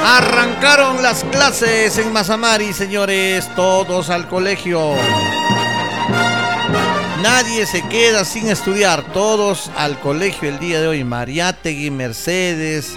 Arrancaron las clases en Mazamari, señores, todos al colegio. Nadie se queda sin estudiar, todos al colegio el día de hoy. Mariátegui, Mercedes,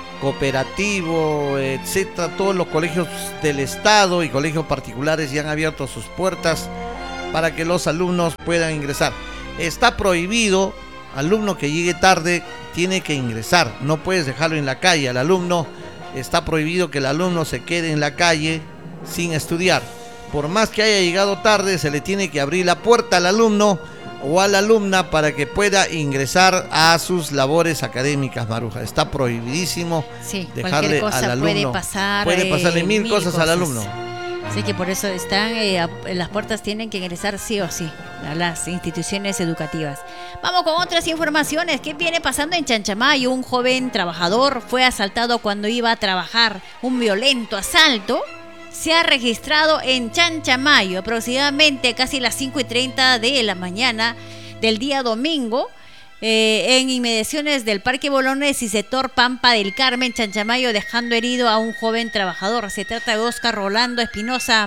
Cooperativo, etcétera, todos los colegios del estado y colegios particulares ya han abierto sus puertas para que los alumnos puedan ingresar. Está prohibido, alumno que llegue tarde tiene que ingresar, no puedes dejarlo en la calle al alumno. Está prohibido que el alumno se quede en la calle sin estudiar. Por más que haya llegado tarde, se le tiene que abrir la puerta al alumno o a la alumna para que pueda ingresar a sus labores académicas, Maruja. Está prohibidísimo dejarle al alumno. Puede pasarle mil cosas al alumno. Así que por eso están, las puertas tienen que ingresar sí o sí a las instituciones educativas. Vamos con otras informaciones. ¿Qué viene pasando en Chanchamayo? Un joven trabajador fue asaltado cuando iba a trabajar. Un violento asalto se ha registrado en Chanchamayo, aproximadamente casi las 5:30 de la mañana del día domingo. En inmediaciones del Parque Bolones y sector Pampa del Carmen, Chanchamayo, dejando herido a un joven trabajador. Se trata de Oscar Rolando Espinosa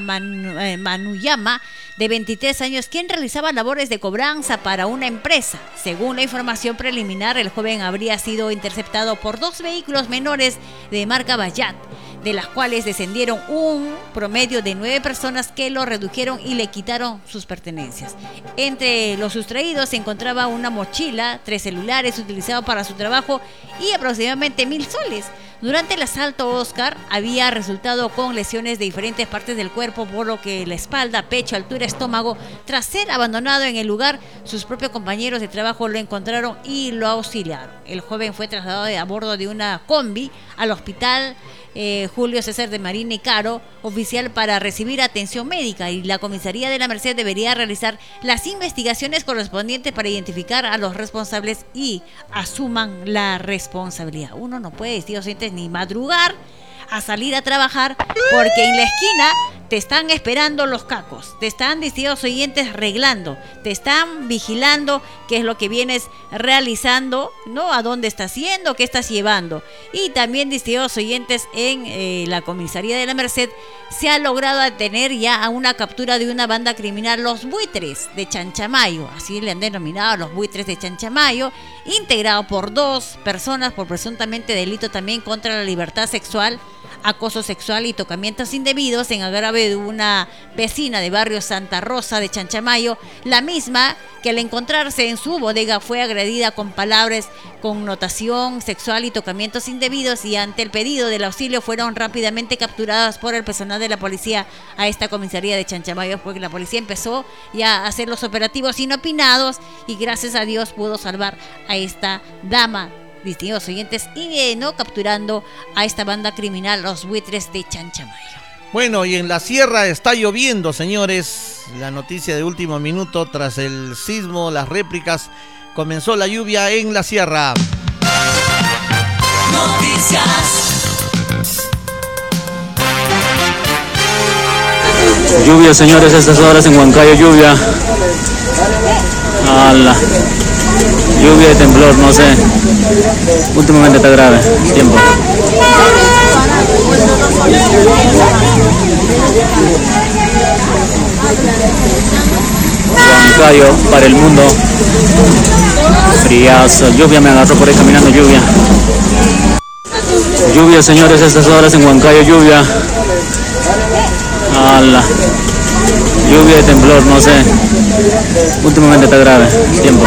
Manuyama, de 23 años, quien realizaba labores de cobranza para una empresa. Según la información preliminar, el joven habría sido interceptado por 2 vehículos menores de marca Bayat, de las cuales descendieron un promedio de 9 personas que lo redujeron y le quitaron sus pertenencias. Entre los sustraídos se encontraba una mochila, 3 celulares utilizados para su trabajo y aproximadamente 1,000 soles. Durante el asalto, Oscar había resultado con lesiones de diferentes partes del cuerpo, por lo que la espalda, pecho, altura, estómago. Tras ser abandonado en el lugar, sus propios compañeros de trabajo lo encontraron y lo auxiliaron. El joven fue trasladado a bordo de una combi al hospital Julio César de Marina y Caro, oficial, para recibir atención médica, y la comisaría de la Merced debería realizar las investigaciones correspondientes para identificar a los responsables y asuman la responsabilidad. Uno no puede, tíos, ni madrugar a salir a trabajar porque en la esquina te están esperando los cacos, te están, distintos oyentes, arreglando, te están vigilando qué es lo que vienes realizando, ¿no? A dónde estás yendo, qué estás llevando. Y también, distintos oyentes, en la comisaría de la Merced se ha logrado detener ya a una captura de una banda criminal, los Buitres de Chanchamayo, así le han denominado, los Buitres de Chanchamayo, integrado por 2 personas por presuntamente delito también contra la libertad sexual, acoso sexual y tocamientos indebidos en agravio de una vecina de barrio Santa Rosa de Chanchamayo, la misma que al encontrarse en su bodega fue agredida con palabras con connotación sexual y tocamientos indebidos, y ante el pedido del auxilio fueron rápidamente capturadas por el personal de la policía a esta comisaría de Chanchamayo, porque la policía empezó ya a hacer los operativos inopinados y gracias a Dios pudo salvar a esta dama, distintos oyentes, y no capturando a esta banda criminal, los Buitres de Chanchamayo. Bueno, y en la sierra está lloviendo, señores. La noticia de último minuto: tras el sismo, las réplicas, comenzó la lluvia en la sierra. Noticias. Lluvia, señores, a estas horas en Huancayo, lluvia. ¡Hala! Lluvia y temblor, no sé. Últimamente está grave el tiempo. Huancayo para el mundo. Friazo. Lluvia, me agarró por ahí caminando, lluvia. Lluvia, señores, a estas horas en Huancayo, lluvia. ¡Hala! Lluvia y temblor, no sé. Últimamente está grave el tiempo.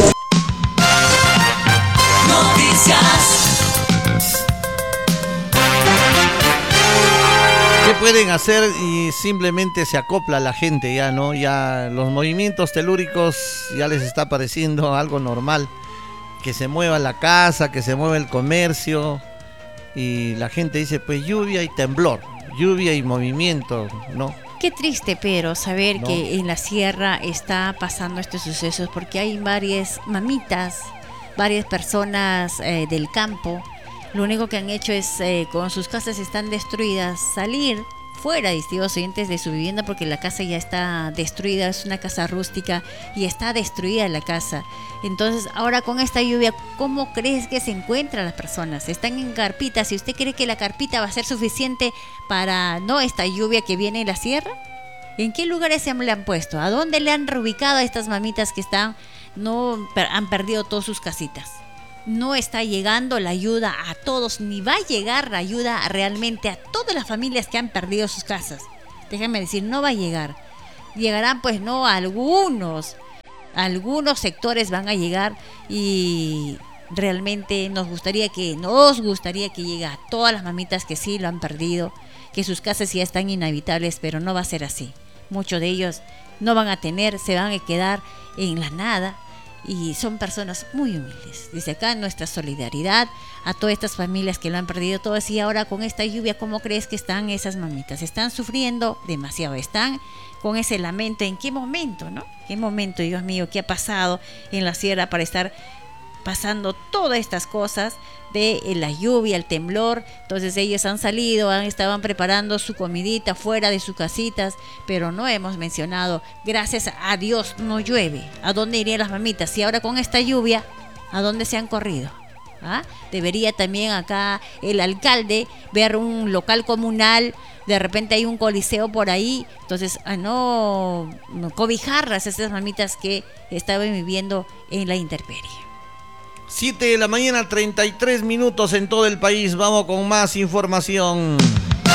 ¿Qué pueden hacer? Y simplemente se acopla la gente ya, ¿no? Ya los movimientos telúricos ya les está pareciendo algo normal. Que se mueva la casa, que se mueva el comercio. Y la gente dice, pues lluvia y temblor, lluvia y movimiento, ¿no? Qué triste, pero saber que en la sierra está pasando estos sucesos, porque hay varias mamitas, varias personas del campo. Lo único que han hecho es, con sus casas están destruidas, salir fuera, distintos oyentes, de su vivienda porque la casa ya está destruida, es una casa rústica y está destruida la casa. Entonces, ahora con esta lluvia, ¿cómo crees que se encuentran las personas? Están en carpitas. Si usted cree que la carpita va a ser suficiente para esta lluvia que viene en la sierra, ¿en qué lugares le han puesto? ¿A dónde le han reubicado a estas mamitas que han perdido todas sus casitas? No está llegando la ayuda a todos, ni va a llegar la ayuda realmente a todas las familias que han perdido sus casas. Déjame decir, no va a llegar. Llegarán a algunos sectores van a llegar, y realmente nos gustaría que llegue a todas las mamitas que sí lo han perdido, que sus casas ya están inhabitables, pero no va a ser así. Muchos de ellos no van a tener, se van a quedar en la nada. Y son personas muy humildes. Dice acá nuestra solidaridad a todas estas familias que lo han perdido todo. Y ahora con esta lluvia, ¿cómo crees que están esas mamitas? Están sufriendo demasiado, están con ese lamento. ¿En qué momento, no? ¿Qué momento, Dios mío, qué ha pasado en la sierra para estar pasando todas estas cosas de la lluvia, el temblor? Entonces ellos han salido, estaban preparando su comidita fuera de sus casitas, pero no hemos mencionado, gracias a Dios no llueve. ¿A dónde irían las mamitas? Y ahora con esta lluvia, ¿a dónde se han corrido? Debería también acá el alcalde ver un local comunal, de repente hay un coliseo por ahí, entonces no cobijarlas a esas mamitas que estaban viviendo en la intemperie. 7 de la mañana, 33 minutos en todo el país. Vamos con más información.